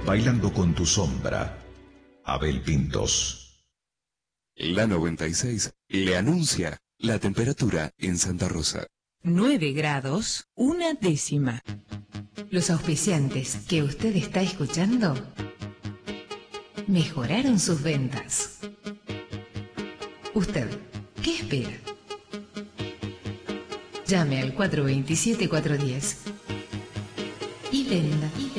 Bailando con tu sombra. Abel Pintos. La 96 le anuncia la temperatura en Santa Rosa. 9 grados, 1/10. Los auspiciantes que usted está escuchando mejoraron sus ventas. ¿Usted qué espera? Llame al 427-410 y venda.